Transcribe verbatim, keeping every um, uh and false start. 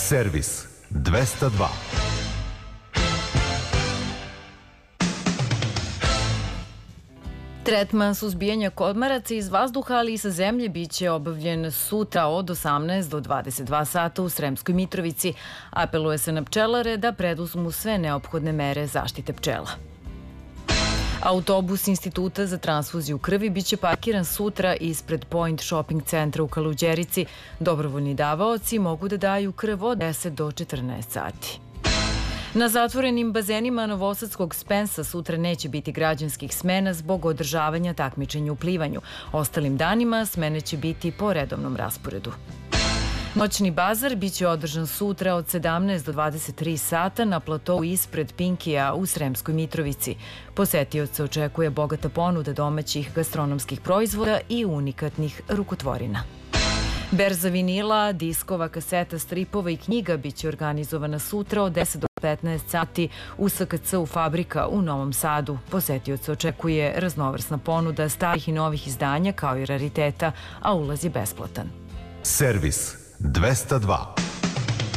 Servis dvesta dva. Tretman suzbijanja komaraca iz vazduha, ali i sa zemlje, biće obavljen sutra od osamnaest do dvadeset dva sata u Sremskoj Mitrovici. Apeluje se na pčelare da preduzmu sve neophodne mere zaštite pčela. Autobus Instituta za transfuziju krvi biće parkiran sutra ispred Point Shopping centra u Kaluđerici. Dobrovoljni davaoci mogu da daju krv od deset do četrnaest sati. Na zatvorenim bazenima novosadskog Spensa sutra neće biti građanskih smena zbog održavanja takmičenja u plivanju. Ostalim danima smene će biti po redovnom rasporedu. Noćni bazar biće održan sutra od sedamnaest do dvadeset tri sata na platovu ispred Pinkija u Sremskoj Mitrovici. Posetioce očekuje bogata ponuda domaćih gastronomskih proizvoda i unikatnih rukotvorina. Berza vinila, diskova, kaseta, stripova i knjiga biće organizovana sutra od deset do petnaest sati u S K C u Fabrika u Novom Sadu. Posetioce očekuje raznovrsna ponuda starih i novih izdanja kao i rariteta, a ulaz je besplatan. Servis dvesta dva.